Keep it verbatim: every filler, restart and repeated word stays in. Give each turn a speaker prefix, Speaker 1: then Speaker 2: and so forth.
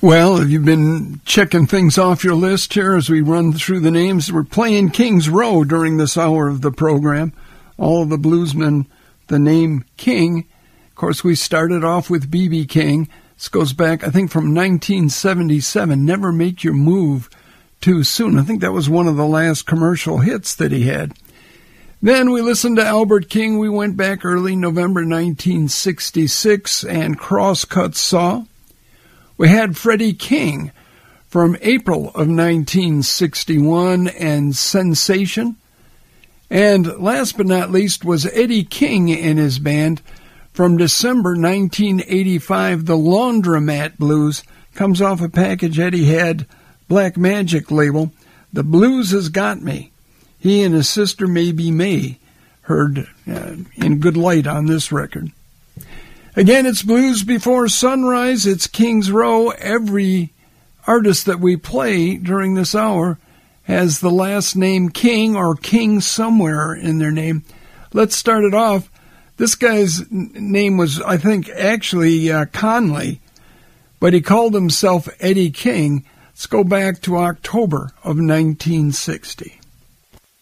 Speaker 1: Well, have you been checking things off your list here as we run through the names? We're playing Kings Row during this hour of the program. All of the bluesmen, the name King. Of course, we started off with B B King. This goes back, I think, from nineteen seventy-seven. Never Make Your Move Too Soon. I think that was one of the last commercial hits that he had. Then we listened to Albert King. We went back early November nineteen sixty-six and Crosscut Saw. We had Freddie King from April of nineteen sixty-one and Sensation. And last but not least was Eddie King and his band from December nineteen eighty-five. The Laundromat Blues comes off a package Eddie had, Black Magic label. The Blues Has Got Me. He and his sister Maybe May heard uh, in good light on this record. Again, it's Blues Before Sunrise. It's Kings Row. Every artist that we play during this hour has the last name King or King somewhere in their name. Let's start it off. This guy's name was, I think, actually uh, Conley, but he called himself Eddie King. Let's go back to October of nineteen sixty.